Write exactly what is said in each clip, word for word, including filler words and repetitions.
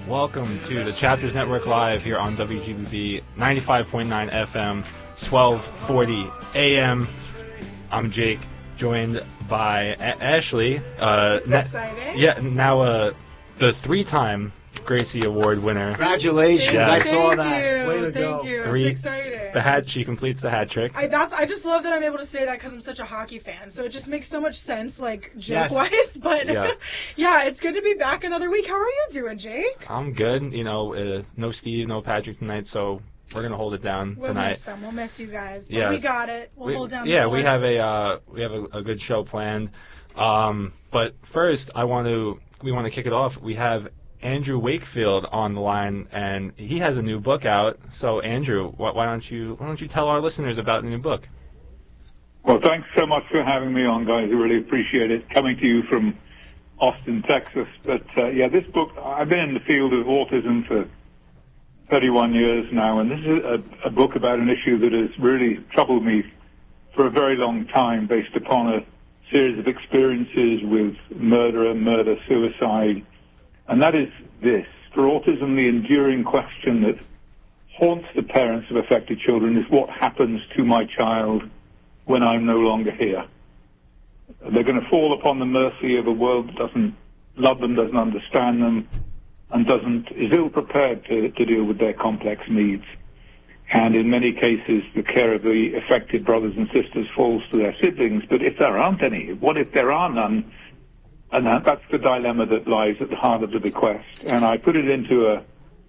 Welcome to the Chapters Network Live here on W G B B ninety-five point nine F M, twelve forty A M. I'm Jake, joined by a- Ashley. Uh, This is exciting. Yeah, now uh, the three-time Gracie Award winner. Congratulations! Yes. I saw Thank that. you. Way to Thank go. you. Three- It's exciting. The hat, she completes the hat trick. I, that's, I just love that I'm able to say that because I'm such a hockey fan. So it just makes so much sense, like, Yes. joke-wise. But, Yeah. yeah, it's good to be back another week. How are you doing, Jake? I'm good. You know, uh, no Steve, no Patrick tonight, so we're gonna hold it down We'll tonight. miss them. We'll miss you guys. But Yeah. we got it. We'll We- hold down the yeah, we fort. have a uh, we have a, a good show planned. Um, but first, I want to we want to kick it off. We have Andrew Wakefield on the line, and he has a new book out. So, Andrew, why, why don't you why don't you tell our listeners about the new book? Well, thanks so much for having me on, guys. I really appreciate it. Coming to you from Austin, Texas. But, uh, yeah, this book, I've been in the field of autism for thirty-one years now, and this is a, a book about an issue that has really troubled me for a very long time, based upon a series of experiences with murder, murder, suicide. And that is this. For autism, the enduring question that haunts the parents of affected children is what happens to my child when I'm no longer here. They're going to fall upon the mercy of a world that doesn't love them, doesn't understand them, and doesn't is ill prepared to, to deal with their complex needs. And in many cases, the care of the affected brothers and sisters falls to their siblings. But if there aren't any, what if there are none? And that, that's the dilemma that lies at the heart of the bequest. And I put it into a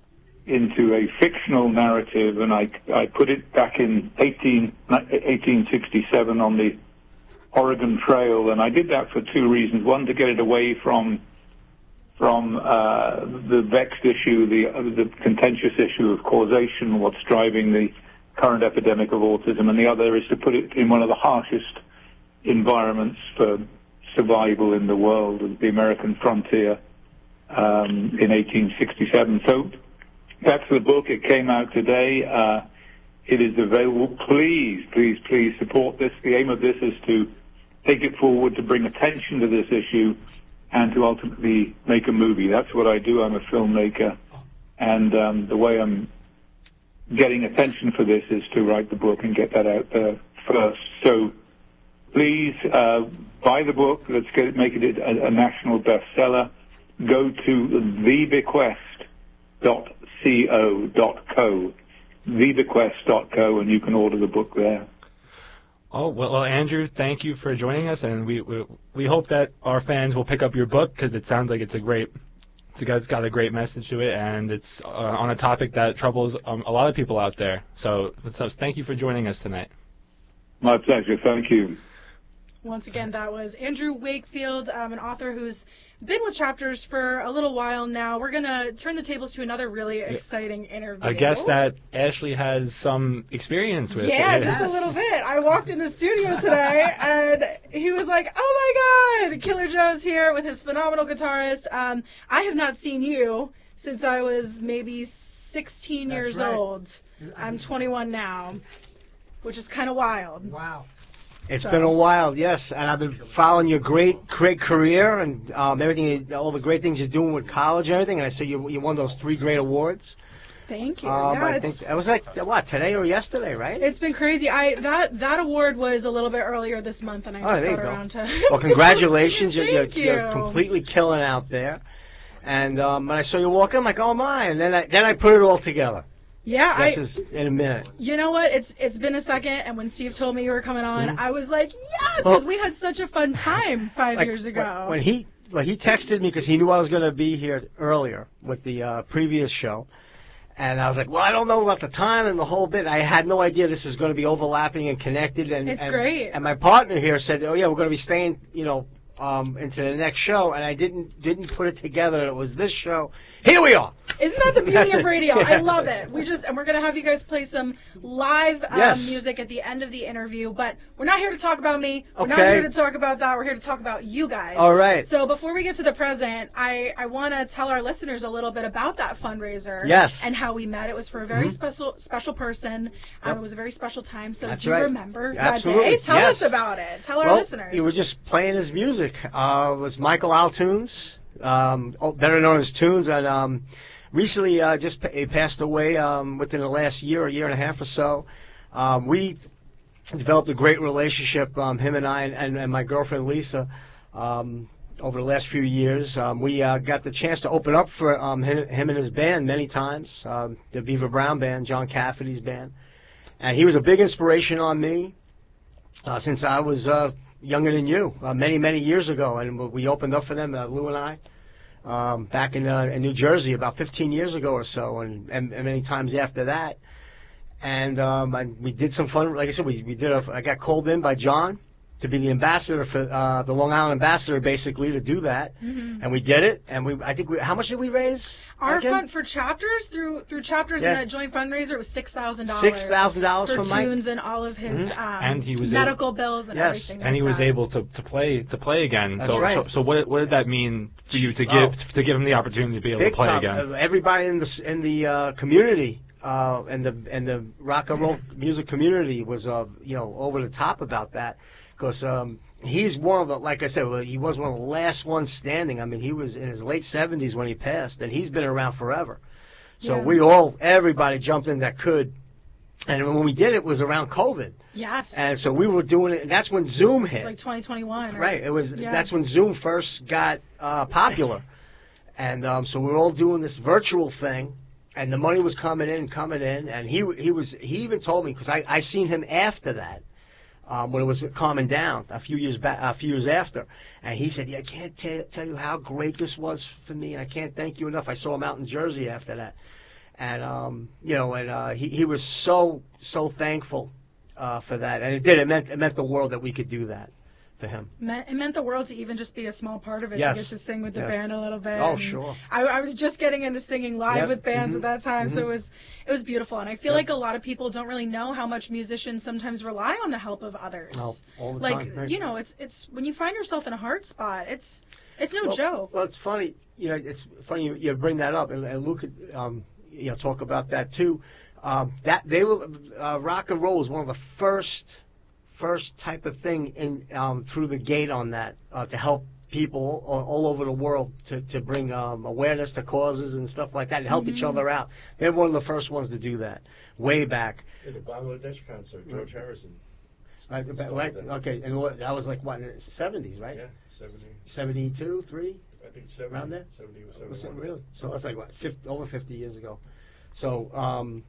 into a fictional narrative, and I, I put it back in eighteen sixty-seven on the Oregon Trail. And I did that for two reasons. One, to get it away from from uh, the vexed issue, the, uh, the contentious issue of causation, what's driving the current epidemic of autism. And the other is to put it in one of the harshest environments for survival in the world, the American frontier, um, in eighteen sixty-seven. So that's the book. It came out today. Uh, it is available. Please, please, please support this. The aim of this is to take it forward, to bring attention to this issue, and to ultimately make a movie. That's what I do. I'm a filmmaker. And um, the way I'm getting attention for this is to write the book and get that out there first. So please uh, buy the book. Let's get it, make it a, a national bestseller. Go to the bequest dot co, the bequest dot co, and you can order the book there. Oh well, well, Andrew, thank you for joining us, and we we, we hope that our fans will pick up your book because it sounds like it's a great. It's got, it's got a great message to it, and it's uh, on a topic that troubles um, a lot of people out there. So, so thank you for joining us tonight. My pleasure. Thank you. Once again, that was Andrew Wakefield, um, an author who's been with Chapters for a little while now. We're going to turn the tables to another really exciting interview. I guess that Ashley has some experience with. Yeah, it. just a little bit. I walked in the studio today, and he was like, oh, my God, Killer Joe's here with his phenomenal guitarist. Um, I have not seen you since I was maybe sixteen That's years right. old. I'm twenty-one now, which is kind of wild. Wow. It's So- been a while, yes, and I've been following your great, great career and um, everything, all the great things you're doing with college and everything. And I saw you, you won those three great awards. Thank you. Um, yeah, I it's, think that was like what today or yesterday, right? it's been crazy. I that that award was a little bit earlier this month, and I Oh, just there got you go. around to. Well, to congratulations! posting You're, it. you're, Thank you're you. completely killing out there. And um, when I saw you walking, I'm like, oh my! And then I then I put it all together. Yeah, I. This is in a minute. You know what? It's it's been a second, and when Steve told me you were coming on, Mhm. I was like, yes, Well- because we had such a fun time five Like, years ago. When, when he like he texted me because he knew I was going to be here earlier with the uh, previous show, and I was like, well, I don't know about the time and the whole bit. I had no idea this was going to be overlapping and connected. And It's and, great. And my partner here said, oh yeah, we're going to be staying, you know, um, into the next show, and I didn't didn't put it together. It was this show. Here we are. Isn't that the beauty That's of it. radio? I Yeah. love it. We just and we're gonna have you guys play some live um, Yes. music at the end of the interview. But we're not here to talk about me. We're not Okay. here to talk about that. We're here to talk about you guys. All right. So before we get to the present, I, I want to tell our listeners a little bit about that fundraiser. Yes. And how we met. It was for a very Mhm. special special person. Um, Yep. it was a very special time. So That's do you right. remember Absolutely. that day? Tell Yes. us about it. Tell our well, listeners. you were just playing his music. Uh, it was Michael Altunes, um, oh, better known as Tunes, and um, recently uh, just pa- passed away um, within the last year, a year and a half or so. Um, we developed a great relationship, um, him and I, and, and, and my girlfriend Lisa, um, over the last few years. Um, we uh, got the chance to open up for um, him, him and his band many times, um, the Beaver Brown Band, John Cafferty's band. And he was a big inspiration on me uh, since I was uh, younger than you, uh, many, many years ago. And we opened up for them, uh, Lou and I, um, back in, uh, in New Jersey about fifteen years ago or so, and, and, and many times after that. And um, I, we did some fun. Like I said, we we did. A, I got called in by John to be the ambassador for uh, the Long Island ambassador, basically to do that. Mm-hmm. And we did it. And we, I think, we, how much did we raise? Our again? fund for chapters through through chapters Yeah. in that joint fundraiser was six thousand dollars. Six thousand dollars for from Mike. tunes and all of his Mhm. um, And he was medical able- bills and Yes. everything. And he like was that. able to, to play to play again. That's so, right. so so what what did that mean for you to Oh. give to give him the opportunity to be able Big to play time. again? Uh, Everybody in the s- in the uh, community uh, and the and the rock and roll music community was uh, you know over the top about that, because um, he's one of the, like I said, well, he was one of the last ones standing. I mean, he was in his late seventies when he passed, and he's been around forever. So Yeah. we all, everybody jumped in that could, and when we did it, it was around COVID, Yes. and so we were doing it, and that's when Zoom hit. It's like twenty twenty-one. Or, Right. It was. Yeah. That's when Zoom first got uh, popular, and um, so we were all doing this virtual thing, and the money was coming in, coming in, and he he was he even told me, because I I seen him after that, um, when it was calming down a few years back, a few years after, and he said, "Yeah, I can't t- tell you how great this was for me, and I can't thank you enough." I saw him out in Jersey after that, and um, you know, and uh, he he was so so thankful uh, for that, and it did. It meant it meant the world that we could do that for him. Meant, it meant the world to even just be a small part of it, Yes. to get to sing with the Yes. band a little bit. Oh, and sure. I, I was just getting into singing live Yep. with bands Mhm. at that time, so Mhm. it was it was beautiful. And I feel Yep. like a lot of people don't really know how much musicians sometimes rely on the help of others. Oh, all the like time. Right. you know, it's it's when you find yourself in a hard spot, it's it's no well, joke. Well, it's funny. You know, it's funny you, you bring that up, and, and Luke could, um, you know, talk about that too. Um, that they were uh, rock and roll was one of the first first type of thing in um, through the gate on that uh, to help people all, all over the world to to bring um, awareness to causes and stuff like that, and help each other out. They're one of the first ones to do that way back. In the Bangladesh concert, George Harrison. Right, started right, that. okay, and what, that was like what, in the seventies, right? Yeah, seventy. seventy-two, three. I think seventy. Around there? seventy or Was it seventy-one. really? So that's like what, fifty, over fifty years ago. So, um,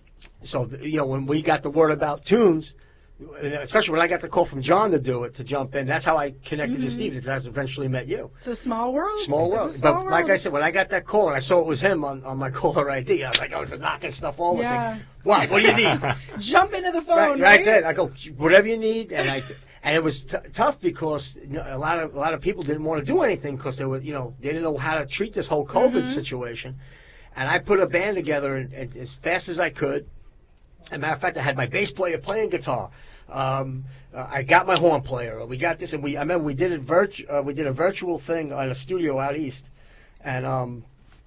so th- you know, when we got the word about tunes, especially when I got the call from John to do it, to jump in, that's how I connected to Mhm. Steve. That's how I eventually met you. It's a small world. Small world. It's a small But like world. I said, when I got that call and I saw it was him on, on my caller I D, I was like, I was knocking stuff over. It's Yeah. like, wow, what do you need? Jump into the phone, Right, right? right there. I go, whatever you need, and I, and it was t- tough because you know, a lot of a lot of people didn't want to do anything because they were, you know, they didn't know how to treat this whole COVID Mhm. situation. And I put a band together and, and as fast as I could. As a matter of fact, I had my bass player playing guitar. Um, uh, I got my horn player. We got this, and we I remember we did it virtu- uh, we did a virtual thing on a studio out east, and um,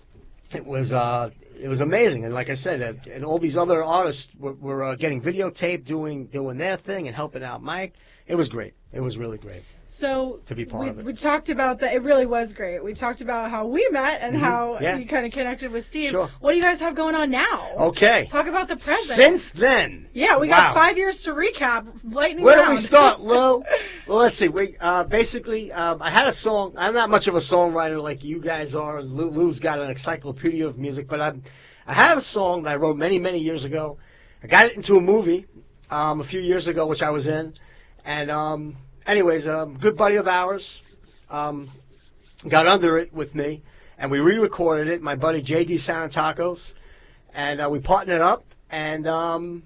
it was uh, it was amazing. And like I said, uh, and all these other artists were, were uh, getting videotaped, doing doing their thing, and helping out Mike. It was great. It was really great. So To be part we, of it. we talked about that. It really was great. We talked about how we met and Mhm. how Yeah. you kind of connected with Steve. Sure. What do you guys have going on now? Okay. Talk about the present. Since then, yeah, we wow. got five years to recap. Lightning Where do round. we start, Lou? Well, let's see. We uh, basically, um, I had a song. I'm not much of a songwriter like you guys are. And Lou, Lou's got an encyclopedia of music, but I, I have a song that I wrote many, many years ago. I got it into a movie um, a few years ago, which I was in, and um, anyways, a good buddy of ours um, got under it with me, and we re-recorded it. My buddy J D Sanatacos, and uh, we partnered up, and um,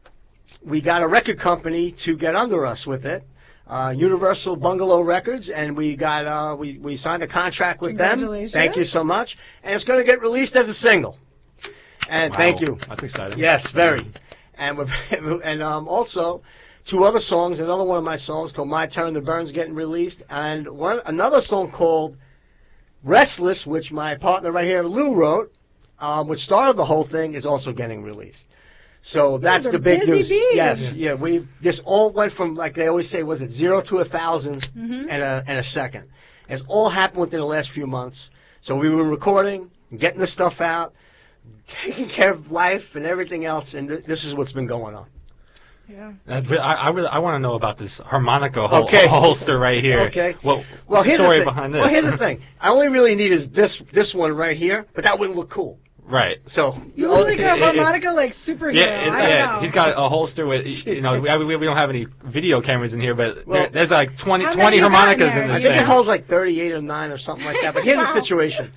we got a record company to get under us with it, uh, Universal Bungalow Records, and we got uh, we we signed a contract with them. Congratulations. Thank you so much, and it's going to get released as a single. And Wow, thank you. That's exciting. Yes, very. And we're, and um, also two other songs. Another one of my songs called "My Turn to Burn's" getting released, and one another song called "Restless," which my partner right here, Lou, wrote, um, which started the whole thing, is also getting released. So that's are the big busy news. bees. Yes, yeah. We this all went from, like they always say, was it zero to a thousand Mhm. and a and a second. It's all happened within the last few months. So we were recording, getting the stuff out, taking care of life and everything else, and th- this is what's been going on. Yeah. That's re- I, I really I want to know about this harmonica hol- Okay. holster right here. Okay. Well, Well, what's the here's story the thing. behind this? Well, here's the thing. I only really need is this this one right here, but that wouldn't look cool. Right. So You look like it- a it- harmonica like superhero. Yeah, it- I don't yeah. know. He's got a holster with, you know, we, we we don't have any video cameras in here, but Well, there, there's like twenty, how twenty many you got in harmonicas there? in I this think it thing. holds like thirty-eight or nine or something like that. But here's the Wow. situation.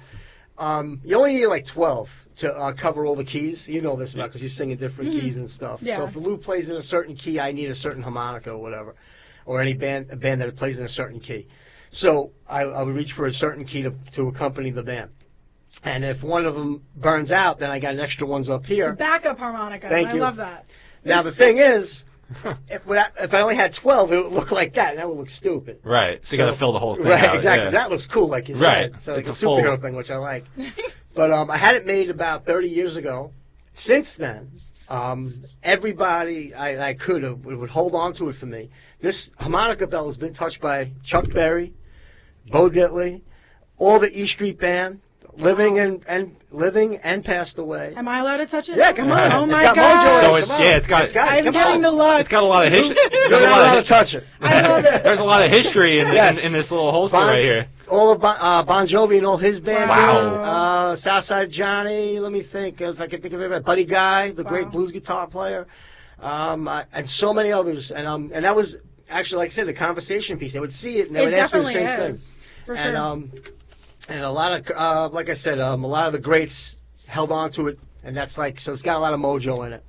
Um, you only need like twelve to uh, cover all the keys. You know this about because you sing in different Mhm. keys and stuff. Yeah. So if Lou plays in a certain key, I need a certain harmonica or whatever, or any band a band that plays in a certain key. So I, I would reach for a certain key to, to accompany the band. And if one of them burns out, then I got an extra ones up here. Backup harmonica. Thank I you. love that. Now the thing is, if, when I, if I only had twelve, it would look like that, and that would look stupid. Right. So you got to fill the whole thing Right, out. exactly. yeah. That looks cool, like you Right. said. So like It's a, a full- superhero thing, which I like. But um, I had it made about thirty years ago. Since then, um, everybody I, I could have would hold on to it for me. This harmonica bell has been touched by Chuck Berry, Bo Diddley, all the E Street Band, living and, and living and passed away. Am I allowed to touch it? Yeah, come on. Oh It's my got god. mojo in So it. it's- Come on. yeah, it's got- It's got it. I'm Come getting on. the look. It's got a lot of history. You're There's a not lot allowed of to touch it. I love it. There's a lot of history in, Yes. in, in this little holster Bon- right here. All of bon, uh, Bon Jovi and all his band. Wow. Uh, Southside Johnny. Let me think if I can think of it. Buddy Guy, the Wow. great blues guitar player, um, uh, and so many others. And um, and that was actually, like I said, the conversation piece. They would see it and they It would ask me the definitely same is. thing. For and sure. um, and a lot of uh, like I said, um, a lot of the greats held on to it, and that's like so. It's got a lot of mojo in it.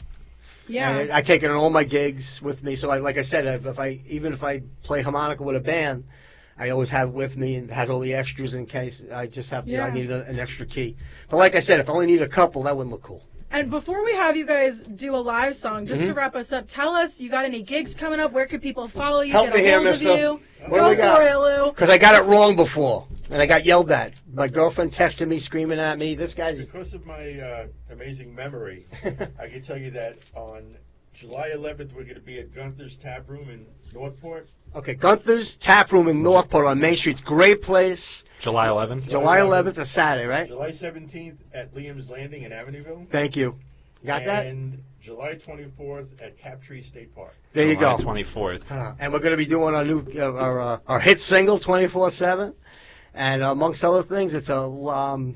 yeah. And I, I take it on all my gigs with me. So, I, like I said, if I even if I play harmonica with a band, I always have it with me and it has all the extras in case I just have you know, I Yeah. need a, an extra key. But like I said, if I only need a couple, that wouldn't look cool. And before we have you guys do a live song, just to Mhm. wrap us up, tell us you got any gigs coming up? Where could people follow you? Help get me a here, hold of mister. you? What do Go we got? for it, Lou. Because I got it wrong before, and I got yelled at. My girlfriend texted me, screaming at me. This guy's. Because of my uh, amazing memory, I can tell you that on July eleventh, we're going to be at Gunther's Tap Room in Northport. Okay, Gunther's Tap Room in Northport on Main Street. Great place. July eleventh. July eleventh, a Saturday, right? July seventeenth at Liam's Landing in Avenueville. Thank you. You got that? And July twenty-fourth at Taptree State Park. There you go. twenty-fourth. Uh, and we're going to be doing our new uh, our uh, our hit single twenty-four seven, and amongst other things, it's a um,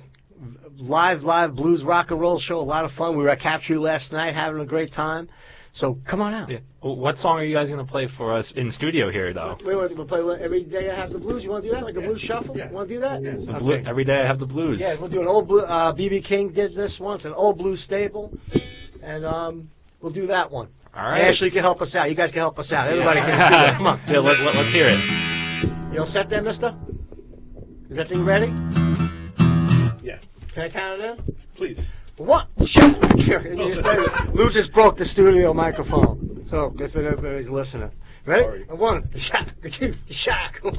live live blues rock and roll show. A lot of fun. We were at Captree last night, having a great time. So come on out. Yeah. Well, what song are you guys going to play for us in studio here, though? We want to play every day. I have the blues. You want to do that, like a Yeah. blues shuffle? Yeah. You want to do that? Yes. The blue, Okay. Every day I have the blues. Yeah, we'll do an old blue. Uh, B B King did this once, an old blues staple, and um, we'll do that one. All right. Ashley can help us out. You guys can help us out. Everybody can do that. Come on. Yeah, let, let, let's hear it. You all set there, mister? Is that thing ready? Yeah. Can I count it in? Please. What? Shut Lou just broke the studio microphone. So if anybody's listening. Ready? Sorry. One, shot, two, shot.